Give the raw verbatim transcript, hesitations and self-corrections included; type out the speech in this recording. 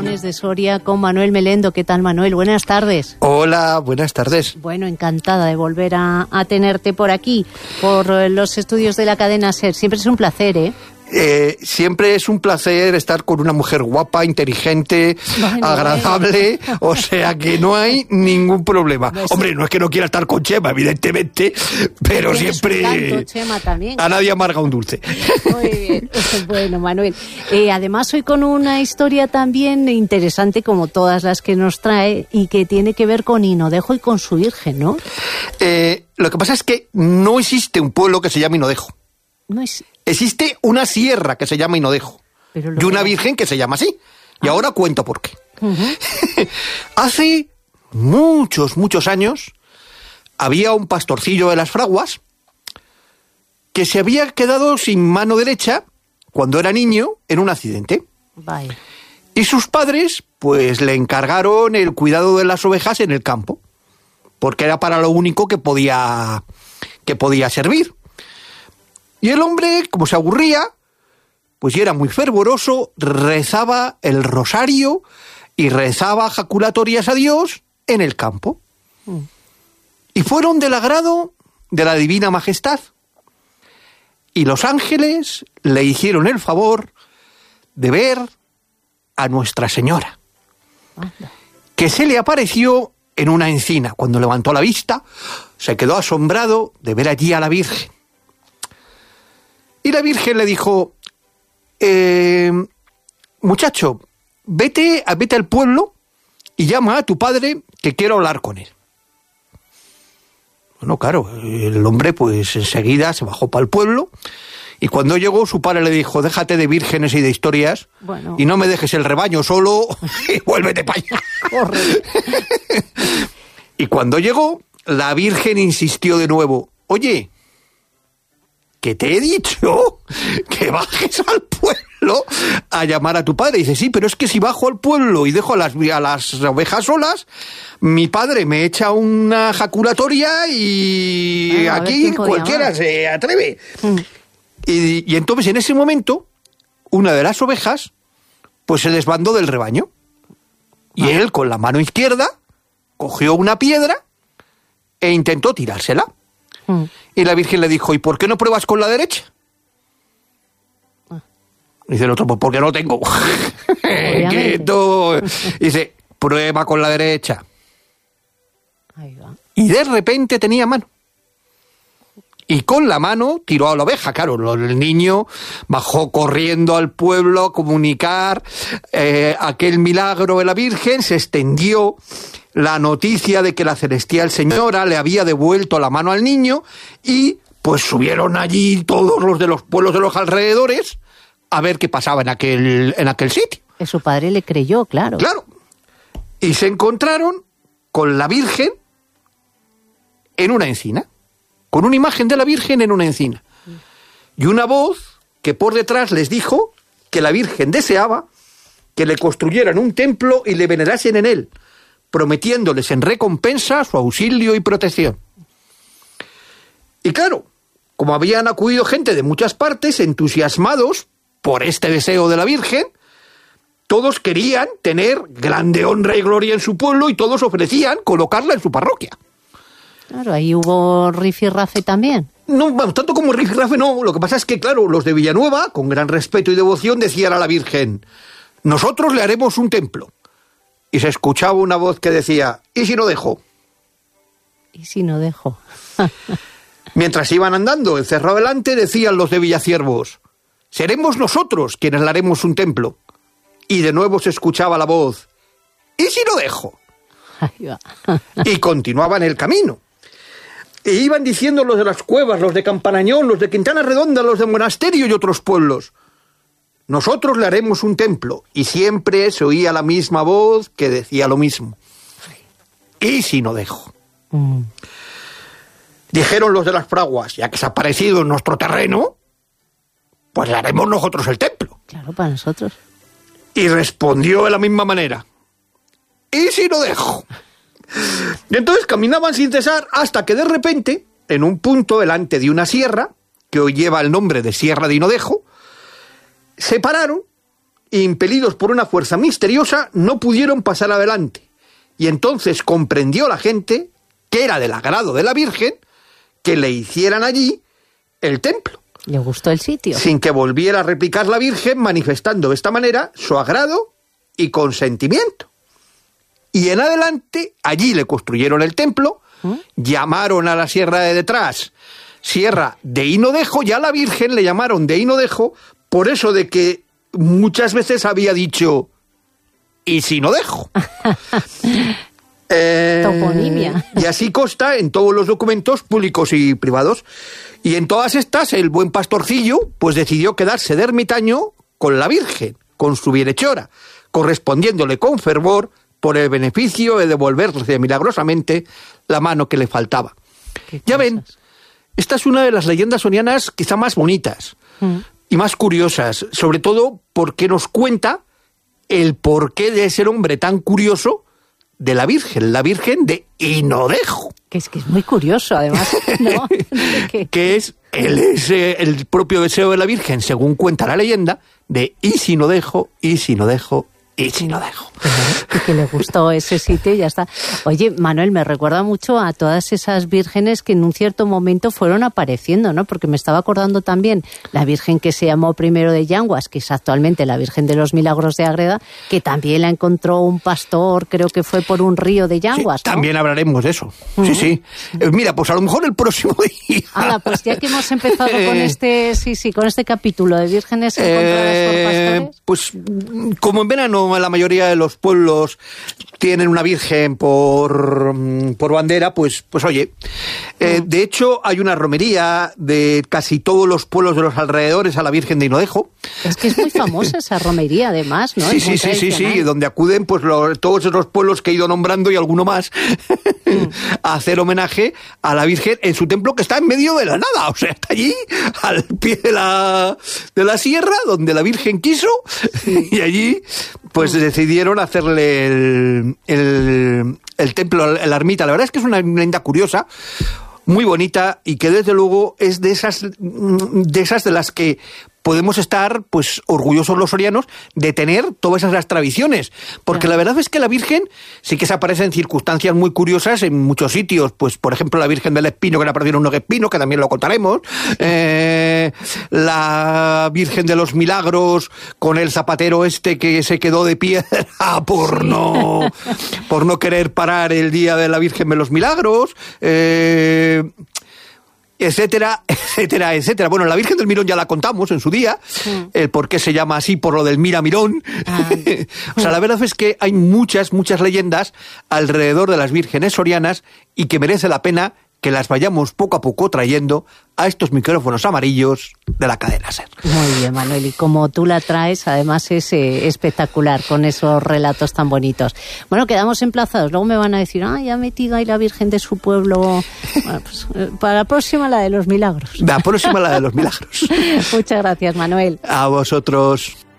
Aragones de Soria con Manuel Melendo. ¿Qué tal, Manuel? Buenas tardes. Hola, buenas tardes. Bueno, encantada de volver a, a tenerte por aquí, por los estudios de la cadena SER. Siempre es un placer, ¿eh? Eh, siempre es un placer estar con una mujer guapa, inteligente, bueno, agradable, bueno. O sea que no hay ningún problema. No es... Hombre, no es que no quiera estar con Chema, evidentemente, pero siempre tanto, Chema, también. A nadie amarga un dulce. Muy bien, bueno, Manuel. Eh, además, hoy con una historia también interesante, como todas las que nos trae, y que tiene que ver con Hinodejo y con su Virgen, ¿no? Eh, lo que pasa es que no existe un pueblo que se llame Hinodejo. No es... Existe una sierra que se llama Hinodejo y una virgen que se llama así. Y ah. ahora cuento por qué. Uh-huh. Hace muchos, muchos años había un pastorcillo de las fraguas que se había quedado sin mano derecha cuando era niño en un accidente. Vaya. Y sus padres pues le encargaron el cuidado de las ovejas en el campo, porque era para lo único que podía, que podía servir. Y el hombre, como se aburría, pues ya era muy fervoroso, rezaba el rosario y rezaba jaculatorias a Dios en el campo. Mm. Y fueron del agrado de la Divina Majestad. Y los ángeles le hicieron el favor de ver a Nuestra Señora, Anda. que se le apareció en una encina. Cuando levantó la vista, se quedó asombrado de ver allí a la Virgen. Y la Virgen le dijo, eh, muchacho, vete, vete al pueblo y llama a tu padre que quiero hablar con él. Bueno, claro, el hombre pues enseguida se bajó para el pueblo y cuando llegó su padre le dijo, déjate de vírgenes y de historias bueno. y no me dejes el rebaño solo y vuélvete para allá. Y cuando llegó, la Virgen insistió de nuevo, oye, que te he dicho que bajes al pueblo a llamar a tu padre. Y dice, sí, pero es que si bajo al pueblo y dejo a las, a las ovejas solas, mi padre me echa una jaculatoria y bueno, aquí cualquiera llamar. se atreve. Mm. Y, y entonces en ese momento, una de las ovejas, pues se desbandó del rebaño. Y ah. él, con la mano izquierda, cogió una piedra e intentó tirársela. Mm. Y la Virgen le dijo, ¿y por qué no pruebas con la derecha? Ah. Dice el otro, pues porque no tengo. Dice, prueba con la derecha. Ahí va. Y de repente tenía mano. Y con la mano tiró a la oveja. Claro, el niño bajó corriendo al pueblo a comunicar eh, aquel milagro de la Virgen, se extendió la noticia de que la celestial señora le había devuelto la mano al niño y pues subieron allí todos los de los pueblos de los alrededores a ver qué pasaba en aquel, en aquel sitio. Que su padre le creyó, claro. Claro. Y se encontraron con la Virgen en una encina, con una imagen de la Virgen en una encina. Y una voz que por detrás les dijo que la Virgen deseaba que le construyeran un templo y le venerasen en él, prometiéndoles en recompensa su auxilio y protección. Y claro, como habían acudido gente de muchas partes, entusiasmados por este deseo de la Virgen, todos querían tener grande honra y gloria en su pueblo y todos ofrecían colocarla en su parroquia. Claro, ahí hubo rifirrafe también. No, bueno, tanto como rifirrafe no, lo que pasa es que, claro, los de Villanueva, con gran respeto y devoción, decían a la Virgen, nosotros le haremos un templo. Y se escuchaba una voz que decía, ¿y si no dejo? ¿Y si no dejo? Mientras iban andando, el cerro adelante, decían los de Villaciervos, seremos nosotros quienes le haremos un templo. Y de nuevo se escuchaba la voz, ¿y si no dejo? Ahí va. Y continuaban el camino. E iban diciendo los de las cuevas, los de Campanañón, los de Quintana Redonda, los de Monasterio y otros pueblos, nosotros le haremos un templo. Y siempre se oía la misma voz que decía lo mismo. ¿Y si no dejo? Mm. Dijeron los de las fraguas, ya que se ha aparecido en nuestro terreno, pues le haremos nosotros el templo. Claro, para nosotros. Y respondió de la misma manera, ¿y si no dejo? Y entonces caminaban sin cesar hasta que de repente, en un punto delante de una sierra, que hoy lleva el nombre de Sierra de Hinodejo, se pararon impelidos por una fuerza misteriosa, no pudieron pasar adelante. Y entonces comprendió la gente que era del agrado de la Virgen que le hicieran allí el templo. Le gustó el sitio. Sin que volviera a replicar la Virgen, manifestando de esta manera su agrado y consentimiento. Y en adelante, allí le construyeron el templo, ¿Mm? llamaron a la sierra de detrás Sierra de Hinodejo, y a la Virgen le llamaron de Hinodejo, por eso de que muchas veces había dicho, ¿y si no dejo? eh, Toponimia. Y así consta en todos los documentos públicos y privados. Y en todas estas, el buen pastorcillo pues decidió quedarse de ermitaño con la Virgen, con su bienhechora, correspondiéndole con fervor por el beneficio de devolverle milagrosamente la mano que le faltaba. Ya ven, esta es una de las leyendas sorianas quizá más bonitas mm. y más curiosas, sobre todo porque nos cuenta el porqué de ser hombre tan curioso de la Virgen, la Virgen de Hinodejo. Que es que es muy curioso, además, ¿no? ¿Qué? Que es el, ese, el propio deseo de la Virgen, según cuenta la leyenda, de y si no dejo, y si no dejo, y si no dejo. Y que le gustó ese sitio y ya está. Oye, Manuel, me recuerda mucho a todas esas vírgenes que en un cierto momento fueron apareciendo, ¿no? Porque me estaba acordando también la Virgen que se llamó primero de Yanguas, que es actualmente la Virgen de los Milagros de Ágreda, que también la encontró un pastor, creo que fue por un río de Yanguas, sí, ¿no? También hablaremos de eso. Uh-huh. Sí, sí. Eh, mira, pues a lo mejor el próximo día. Hala, pues ya que hemos empezado con este, sí, sí, con este capítulo de vírgenes encontradas eh, por pastores. Pues como en verano la mayoría de los pueblos tienen una virgen por, por bandera, pues, pues oye, eh, de hecho hay una romería de casi todos los pueblos de los alrededores a la Virgen de Hinodejo. Es que es muy famosa esa romería, además, ¿no? Sí, sí, sí, sí, sí, donde acuden pues lo, todos esos pueblos que he ido nombrando y alguno más mm. a hacer homenaje a la Virgen en su templo, que está en medio de la nada, o sea, está allí al pie de la, de la sierra donde la Virgen quiso, sí. Y allí pues mm. decidieron hacerle el, el, el templo, la ermita. La verdad es que es una leyenda curiosa, muy bonita, y que desde luego es de esas de esas de las que podemos estar pues orgullosos los sorianos de tener todas esas tradiciones, porque claro. La verdad es que la Virgen sí que se aparece en circunstancias muy curiosas en muchos sitios, pues por ejemplo la Virgen del Espino, que le aparecieron unos espinos, que también lo contaremos, eh, la Virgen de los Milagros con el zapatero este que se quedó de piedra por sí. no por no querer parar el día de la Virgen de los Milagros, eh, etcétera, etcétera, etcétera. Bueno, la Virgen del Mirón ya la contamos en su día, sí. El por qué se llama así, por lo del Mira Mirón. Ah. O sea, la verdad es que hay muchas, muchas leyendas alrededor de las vírgenes sorianas y que merece la pena que las vayamos poco a poco trayendo a estos micrófonos amarillos de la cadena SER. Muy bien, Manuel, y como tú la traes, además es eh, espectacular con esos relatos tan bonitos. Bueno, quedamos emplazados, luego me van a decir, ah, ya metida ahí la Virgen de su pueblo. Bueno, pues eh, para la próxima la de los milagros. La próxima la de los milagros. Muchas gracias, Manuel. A vosotros.